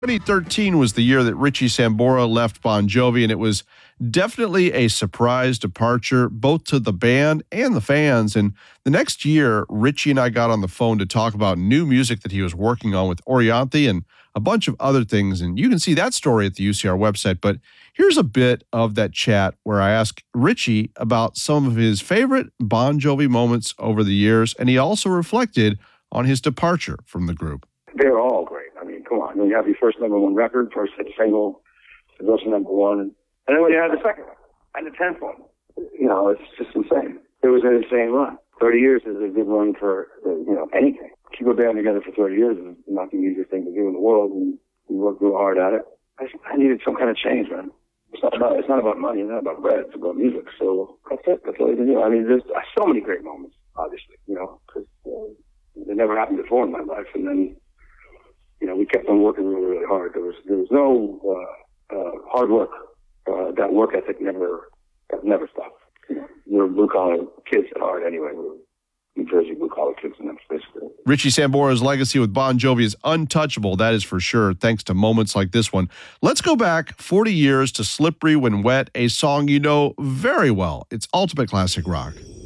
2013 was the year that Richie Sambora left Bon Jovi, and it was definitely a surprise departure, both to the band and the fans. And the next year, Richie and I got on the phone to talk about new music that he was working on with Orianthi and a bunch of other things. And you can see that story at the UCR website. But here's a bit of that chat where I asked Richie about some of his favorite Bon Jovi moments over the years, and he also reflected on his departure from the group. They're all great. I mean, come on. When you have your first number one record, first hit single, it goes to number one. And then when you have the second one and the 10th one, it's just insane. It was an insane run. 30 years is a good run for, anything. Keep a band together for 30 years is not the easiest thing to do in the world, and we worked real hard at it. I needed some kind of change, man. It's not about money, it's not about bread, it's about music. So that's it. That's all you can do. I mean, there's so many great moments, obviously, because they never happened before in my life. And then, we kept on working really, really hard. There was no hard work. That work ethic never stopped. We're blue-collar kids at heart anyway. We're New Jersey blue-collar kids, and that's basically it. Richie Sambora's legacy with Bon Jovi is untouchable, that is for sure, thanks to moments like this one. Let's go back 40 years to Slippery When Wet, a song you know very well. It's ultimate classic rock.